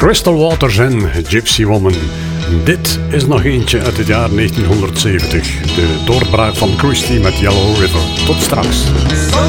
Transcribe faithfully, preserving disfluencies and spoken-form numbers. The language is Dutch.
Crystal Waters en Gypsy Woman. Dit is nog eentje uit het jaar negentienhonderdzeventig. De doorbraak van Christy met Yellow River. Tot straks.